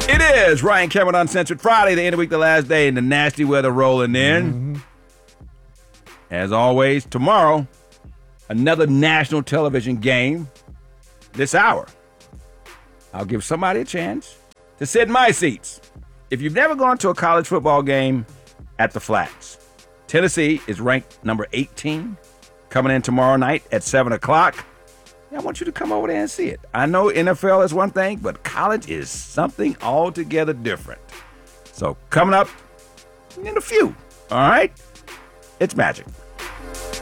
It is Ryan Cameron Uncensored Friday, the end of the week, the last day, and the nasty weather rolling in. As always, tomorrow, another national television game this hour. I'll give somebody a chance to sit in my seats. If you've never gone to a college football game at the Flats, Tennessee is ranked number 18, coming in tomorrow night at 7 o'clock. I want you to come over there and see it. I know NFL is one thing, but college is something altogether different. So coming up in a few, all right? It's magic.